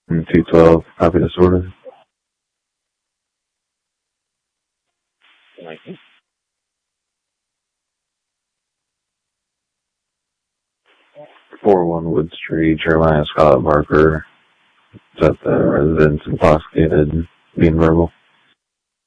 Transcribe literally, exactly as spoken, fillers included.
two twelve, copy this order. Thank you. four one Wood Street, Jeremiah Scott Barker. Is that the residence intoxicated, being verbal?